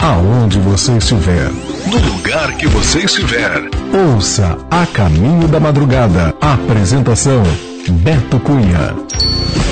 aonde você estiver. No lugar que você estiver. Ouça A Caminho da Madrugada. Apresentação: Beto Cunha.